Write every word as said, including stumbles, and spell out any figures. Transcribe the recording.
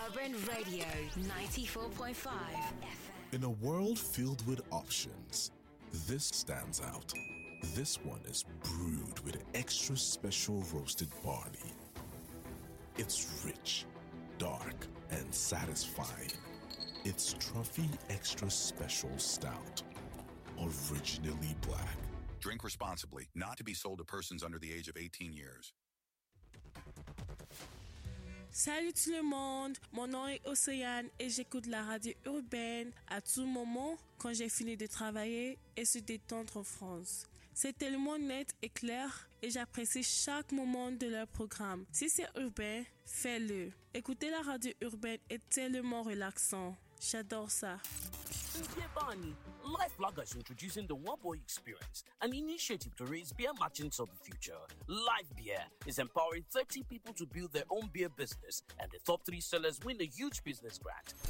Urban Radio ninety-four point five F M. In a world filled with options, this stands out. This one is brewed with extra special roasted barley. It's rich, dark, and satisfying. It's Trophy Extra Special Stout. Originally black. Drink responsibly, not to be sold to persons under the age of eighteen years. Salut tout le monde, mon nom est Océane et j'écoute la radio urbaine à tout moment quand j'ai fini de travailler et se détendre en France. C'est tellement net et clair et j'apprécie chaque moment de leur programme. Si c'est urbain, fais-le. Écouter la radio urbaine est tellement relaxant. J'adore ça. Bani, Life Blogger is introducing the One Boy Experience, an initiative to raise beer merchants of the future. Live Beer is empowering thirty people to build their own beer business, and the top three sellers win a huge business grant.